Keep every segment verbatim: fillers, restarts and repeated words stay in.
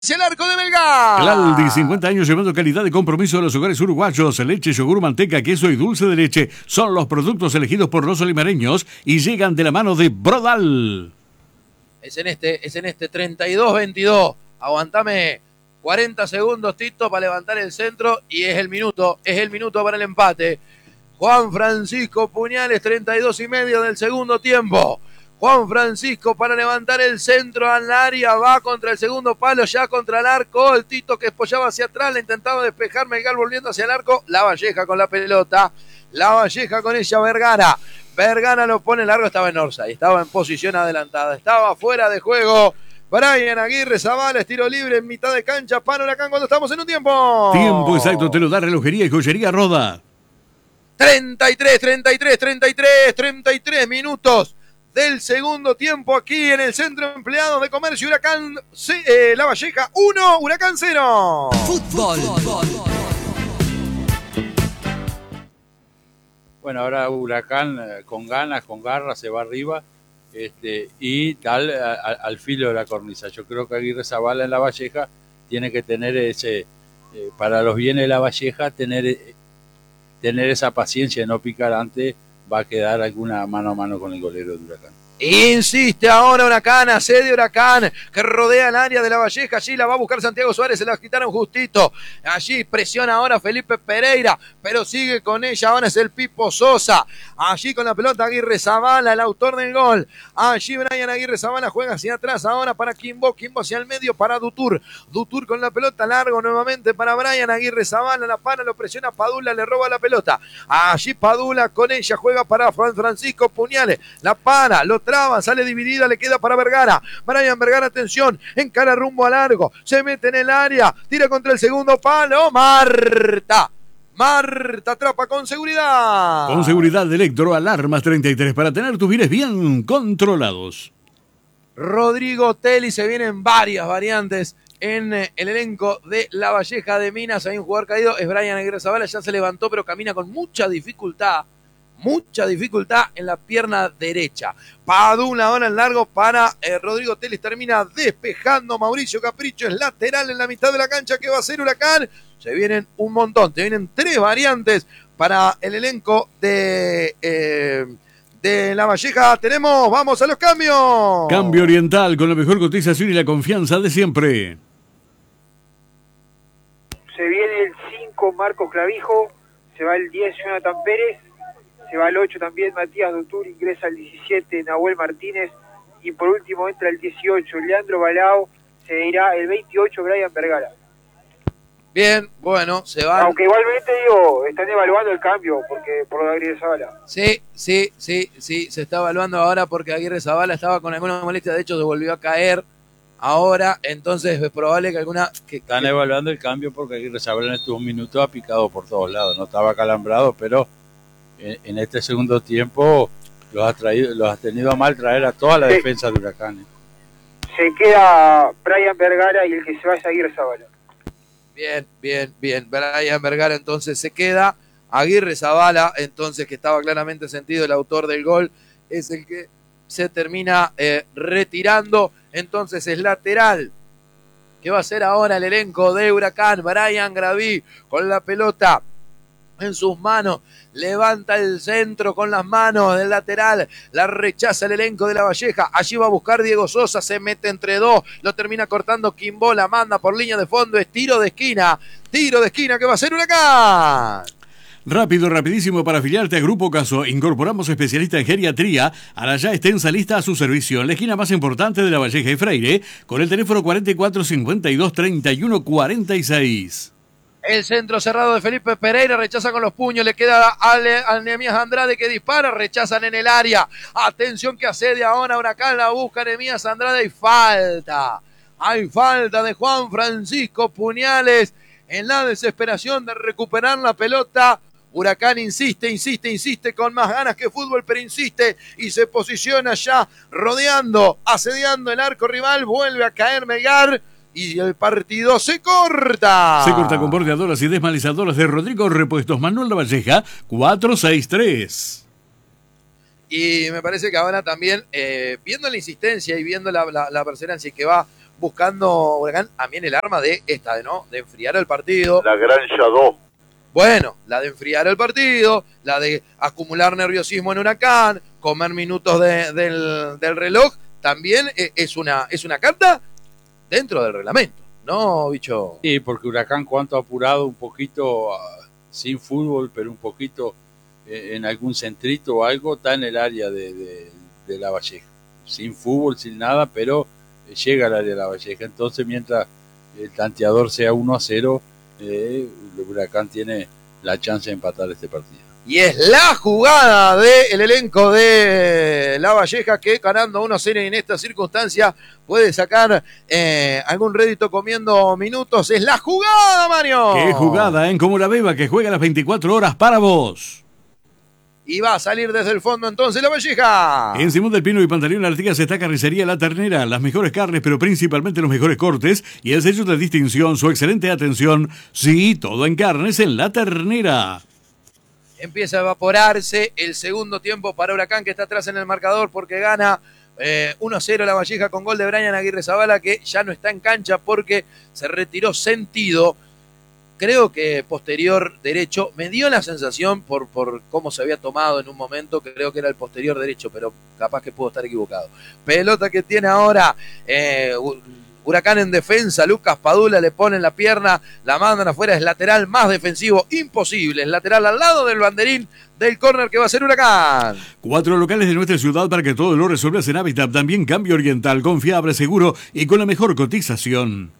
El arco de Melgar. Claldi, cincuenta años llevando calidad de compromiso a los hogares uruguayos. Leche, yogur, manteca, queso y dulce de leche son los productos elegidos por los olimareños y llegan de la mano de Brodal. Es en este, es en este treinta y dos veintidós. Aguantame cuarenta segundos, Tito, para levantar el centro y es el minuto, es el minuto para el empate. Juan Francisco Puñales, treinta y dos y medio del segundo tiempo. Juan Francisco para levantar el centro al área, va contra el segundo palo, ya contra el arco, el Tito que espollaba hacia atrás, le intentaba despejar, Melgar volviendo hacia el arco, La Valleja con la pelota, La Valleja con ella, Vergara, Vergara lo pone largo, estaba en Orsay, estaba en posición adelantada, estaba fuera de juego, Brian Aguirre Zavala, tiro libre en mitad de cancha, para Huracán cuando estamos en un tiempo. Tiempo exacto, te lo da Relojería y Joyería Roda. treinta y tres, treinta y tres, treinta y tres, treinta y tres minutos del segundo tiempo aquí en el Centro de Empleados de Comercio. Huracán, eh, La Valleja uno, Huracán cero. Fútbol. Bueno, ahora Huracán eh, con ganas, con garra, se va arriba este, y tal a, a, al filo de la cornisa. Yo creo que Aguirre Zavala en La Valleja tiene que tener ese, eh, para los bienes de La Valleja, tener, eh, tener esa paciencia de no picar antes. Va a quedar alguna mano a mano con el golero de Huracán. Insiste ahora Huracán, asedia Huracán, que rodea el área de La Valleja, allí la va a buscar Santiago Suárez, se la quitaron justito, allí presiona ahora Felipe Pereira, pero sigue con ella, ahora es el Pipo Sosa, allí con la pelota Aguirre Zavala, el autor del gol, allí Brian Aguirre Zavala juega hacia atrás ahora para Quimbo, Quimbo hacia el medio para Dutur, Dutur con la pelota largo nuevamente para Brian Aguirre Zavala, la pana, lo presiona Padula, le roba la pelota, allí Padula con ella juega para Francisco Puñales, la pana, lo traba, sale dividida, le queda para Vergara, Brian Vergara, atención, encara rumbo a largo, se mete en el área, tira contra el segundo palo, Marta, Marta atrapa con seguridad. Con seguridad de Electro Alarmas treinta y tres para tener tus bienes bien controlados. Rodrigo Telly, se vienen varias variantes en el elenco de La Valleja de Minas, hay un jugador caído, es Brian Aguirre Zavala, ya se levantó pero camina con mucha dificultad. Mucha dificultad en la pierna derecha. Padula ahora en largo para eh, Rodrigo Teles. Termina despejando Mauricio Capricho. Es lateral en la mitad de la cancha. ¿Qué va a hacer Huracán? Se vienen un montón. Te vienen tres variantes para el elenco de, eh, de La Valleja. Tenemos, vamos a los cambios. Cambio Oriental con la mejor cotización y la confianza de siempre. Se viene el cinco Marcos Clavijo. Se va el diez Jonathan Pérez. Se va el ocho también Matías Dutur, ingresa el diecisiete Nahuel Martínez y por último entra el dieciocho Leandro Balao, se irá el veintiocho Brian Vergara. Bien, bueno, se va. Aunque igualmente digo, están evaluando el cambio porque por lo de Aguirre Zavala. Sí, sí, sí, sí, se está evaluando ahora porque Aguirre Zavala estaba con alguna molestia, de hecho se volvió a caer ahora, entonces es probable que alguna... Que, están que... evaluando el cambio porque Aguirre Zavala en estos minutos ha picado por todos lados, no estaba calambrado, pero en este segundo tiempo los ha traído, los ha tenido a mal traer a toda la sí. defensa de Huracán. Se queda Brian Vergara y el que se va es Aguirre Zavala. Bien, bien, bien. Brian Vergara entonces se queda. Aguirre Zavala, entonces, que estaba claramente sentido el autor del gol, es el que se termina eh, retirando. Entonces es lateral. ¿Qué va a hacer ahora el elenco de Huracán? Brian Graví con la pelota en sus manos, levanta el centro con las manos del lateral, la rechaza el elenco de La Valleja, allí va a buscar Diego Sosa, se mete entre dos, lo termina cortando Quimbo, la manda por línea de fondo, es tiro de esquina, tiro de esquina que va a ser Huracán. Rápido, rapidísimo para afiliarte a Grupo Caso. Incorporamos especialista en geriatría a la ya extensa lista a su servicio en la esquina más importante de La Valleja y Freire, con el teléfono cuarenta y cuatro cincuenta y dos treinta y uno cuarenta y seis. El centro cerrado de Felipe Pereira, rechaza con los puños, le queda a Nehemías Andrade que dispara, rechazan en el área. Atención que asedia ahora Huracán, la busca Nehemías Andrade y falta. Hay falta de Juan Francisco Puñales en la desesperación de recuperar la pelota. Huracán insiste, insiste, insiste con más ganas que fútbol, pero insiste y se posiciona ya rodeando, asediando el arco rival, vuelve a caer Melgar. Y el partido se corta. Se corta con bordeadoras y desmalizadoras de Rodrigo Repuestos Manuel La Valleja, cuatro seis tres. Y me parece que ahora también, eh, viendo la insistencia y viendo la, la, la perseverancia y que va buscando Huracán también el arma de esta, ¿no? De enfriar el partido. La gran Shadow. Bueno, la de enfriar el partido, la de acumular nerviosismo en Huracán, comer minutos de, del, del reloj, también es una, es una carta dentro del reglamento, ¿no, bicho? Sí, porque Huracán cuanto apurado un poquito, uh, sin fútbol, pero un poquito eh, en algún centrito o algo, está en el área de, de, de La Valleja. Sin fútbol, sin nada, pero eh, llega al área de La Valleja. Entonces, mientras el tanteador sea uno a cero, eh, el Huracán tiene la chance de empatar este partido. Y es la jugada del elenco de La Valleja que ganando uno a cero en esta circunstancia puede sacar eh, algún rédito comiendo minutos. Es la jugada, Mario. Qué jugada, ¿eh? Como la Beba que juega las veinticuatro horas para vos. Y va a salir desde el fondo entonces La Valleja. En Simón del Pino y Pantaleón Artigas está Carnicería La Ternera, las mejores carnes, pero principalmente los mejores cortes y el sello de distinción, su excelente atención. Sí, todo en carnes en La Ternera. Empieza a evaporarse el segundo tiempo para Huracán, que está atrás en el marcador porque gana eh, uno a cero La Valleja con gol de Brian Aguirre Zavala, que ya no está en cancha porque se retiró sentido. Creo que posterior derecho, me dio la sensación por, por cómo se había tomado en un momento, que creo que era el posterior derecho, pero capaz que puedo estar equivocado. Pelota que tiene ahora eh, Huracán en defensa, Lucas Padula le pone en la pierna, la mandan afuera, es lateral más defensivo, imposible, es lateral al lado del banderín del córner que va a ser Huracán. Cuatro locales de nuestra ciudad para que todo lo resuelvas en Hábitat, también Cambio Oriental, confiable, seguro y con la mejor cotización.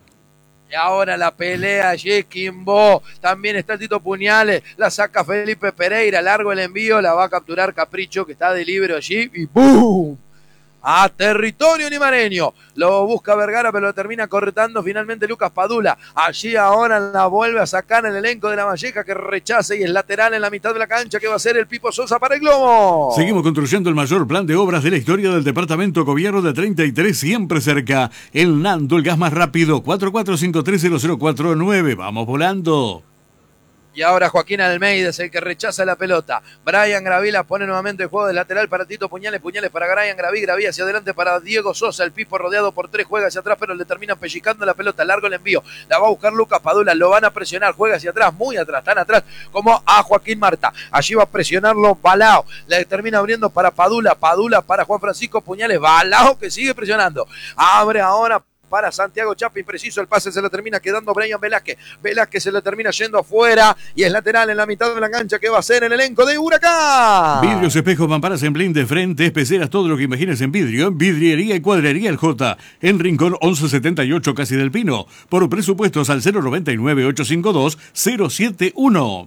Y ahora la pelea Yequimbo, también está Tito Puñales, la saca Felipe Pereira, largo el envío, la va a capturar Capricho que está de libre allí y ¡boom! A territorio limareño, lo busca Vergara pero lo termina corretando finalmente Lucas Padula, allí ahora la vuelve a sacar el elenco de La Valleja que rechaza y es lateral en la mitad de la cancha que va a ser el Pipo Sosa para el Globo. Seguimos construyendo el mayor plan de obras de la historia del departamento Gobierno de treinta y tres, siempre cerca, el Nando, el gas más rápido, cuatro cuatro cinco tres cero cero cuatro nueve, vamos volando. Y ahora Joaquín Almeida es el que rechaza la pelota. Brian Graví la pone nuevamente el juego de lateral para Tito Puñales. Puñales para Brian Graví. Graví hacia adelante para Diego Sosa. El Pipo rodeado por tres juega hacia atrás, pero le terminan pellizcando la pelota. Largo el envío. La va a buscar Lucas Padula. Lo van a presionar. Juega hacia atrás, muy atrás. Tan atrás como a Joaquín Marta. Allí va a presionarlo Balao. Le termina abriendo para Padula. Padula para Juan Francisco Puñales. Balao que sigue presionando. Abre ahora para Santiago Chapa, impreciso el pase, se le termina quedando Brian Velázquez, Velázquez se le termina yendo afuera y es lateral en la mitad de la cancha que va a ser el elenco de Huracán. Vidrios, espejos, mamparas en blind de frente, peceras, todo lo que imagines en vidrio, vidriería y cuadrería El J, en Rincón once setenta y ocho Casi del Pino, por presupuestos al cero noventa y nueve, ochocientos cincuenta y dos, cero setenta y uno.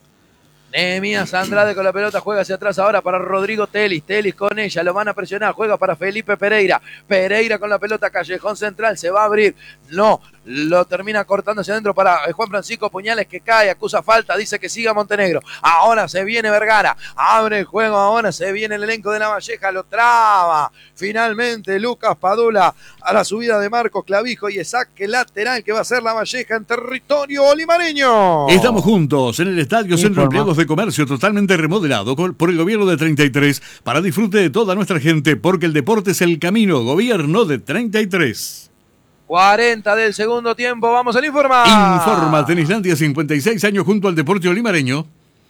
Nehemías Andrade con la pelota, juega hacia atrás ahora para Rodrigo Telis, Telis con ella, lo van a presionar, juega para Felipe Pereira, Pereira con la pelota, callejón central, se va a abrir, no, lo termina cortando hacia adentro para Juan Francisco Puñales que cae, acusa falta, dice que siga Montenegro, ahora se viene Vergara, abre el juego, ahora se viene el elenco de La Valleja, lo traba, finalmente Lucas Padula a la subida de Marcos Clavijo y es saque lateral que va a ser La Valleja en territorio limareño. Estamos juntos en el Estadio Centro Empleados de Comercio, totalmente remodelado por el Gobierno de treinta y tres, para disfrute de toda nuestra gente, porque el deporte es el camino. Gobierno de treinta y tres. cuarenta del segundo tiempo, vamos al informa. Informa Tenislandia, cincuenta y seis años junto al Deportivo Limareño.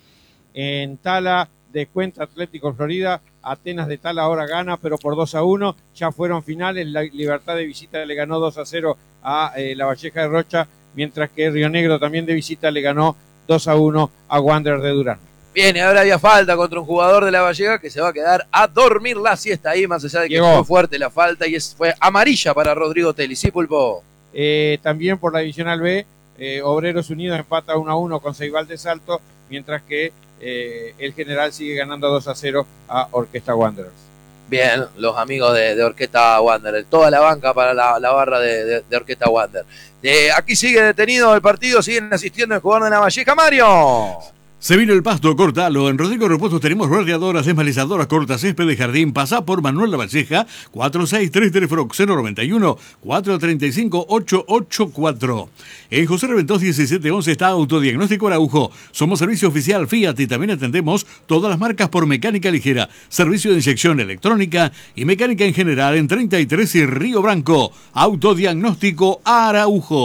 En Tala, descuenta Atlético Florida, Atenas de Tala ahora gana, pero por dos a uno, ya fueron finales, la Libertad de visita le ganó dos a cero a eh, La Valleja de Rocha, mientras que Río Negro también de visita le ganó dos a uno a Wanderers de Durán. Bien, ahora había falta contra un jugador de La Valleja que se va a quedar a dormir la siesta ahí, más allá de que Llegó. fue fuerte la falta y es, fue amarilla para Rodrigo Telis. Sí, Pulpo. Eh, también por la Divisional B, eh, Obreros Unidos empata uno a uno con Ceibal de Salto, mientras que eh, el General sigue ganando dos a cero a Orquesta Wanderers. Bien, los amigos de, de Orquesta Wander, toda la banca para la, la barra de, de, de Orquesta Wander. Eh, aquí sigue detenido el partido, siguen asistiendo el jugador de La Valleja, Mario. Se vino el pasto, cortalo. En Rodrigo Repuestos tenemos verdeadoras, desmalizadoras, corta césped de jardín. Pasá por Manuel Lavalleja, cuatro seis tres, teléfono cero noventa y uno, cuatro treinta y cinco, ocho ocho cuatro. En José Reventós diecisiete once está Autodiagnóstico Araujo. Somos servicio oficial Fiat y también atendemos todas las marcas por mecánica ligera, servicio de inyección electrónica y mecánica en general en treinta y tres y Río Branco. Autodiagnóstico Araujo.